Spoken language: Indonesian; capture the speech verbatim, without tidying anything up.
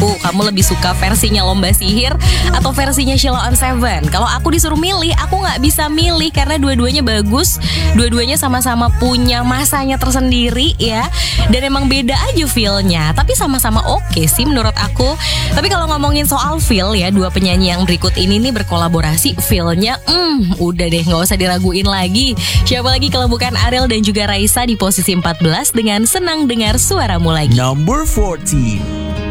aku, kamu lebih suka versinya Lomba Sihir atau versinya Sheila on Seven? Kalau aku disuruh milih, aku nggak bisa milih karena dua-duanya bagus, dua-duanya sama-sama punya masanya tersendiri ya, dan emang beda aja feel-nya. Tapi sama-sama oke sih menurut aku. Tapi kalau ngomongin soal feel ya, dua penyanyi yang berikut ini nih berkolaborasi, feel-nya, hmm, udah deh nggak usah diraguin lagi. Siapa lagi kalau bukan Ariel dan juga Raisa di posisi empat belas dengan Senang Dengar Suaramu Lagi. Number fourteen.